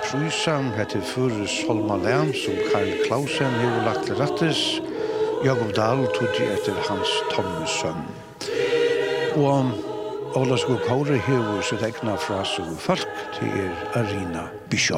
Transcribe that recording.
Frysam, heter Furus Holmalän, som Karl Klausen har lagt til rattes. Jakob Dahl tog etter Hans Thommessen. Og Olaskog Kåre hever sitt egna frase og folk til Arina Bishop.